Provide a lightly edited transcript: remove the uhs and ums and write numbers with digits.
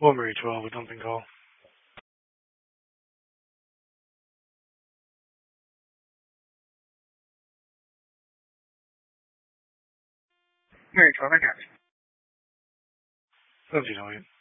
Warbury 12, a dumping call. Mary 12, I got you. 1708.